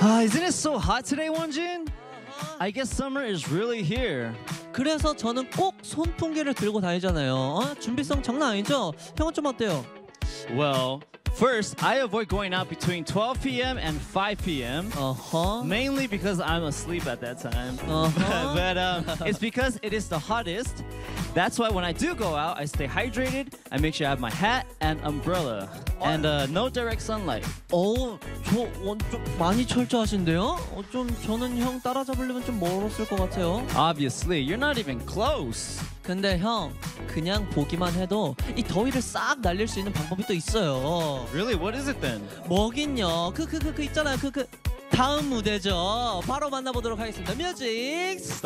Isn't it so hot today, Wonjin? I guess summer is really here. 그래서 저는 꼭 손풍기를 들고 다니잖아요. 준비성 장난 아니죠? 형은 좀 어때요? Well, first, I avoid going out between 12 p.m. and 5 p.m. Mainly because I'm asleep at that time. But it's because it is the hottest. That's why when I do go out, I stay hydrated. I make sure I have my hat and umbrella. And no direct sunlight. 좀 많이 철저하신데요? 저는 형 따라잡으려면 좀 멀었을 것 같아요. Obviously, you're not even close. 근데 형, 그냥 보기만 해도 이 더위를 싹 날릴 수 있는 방법이 또 있어요. Really? What is it then? 뭐긴요? 있잖아요. 다음 무대죠. 바로 만나보도록 하겠습니다. 뮤직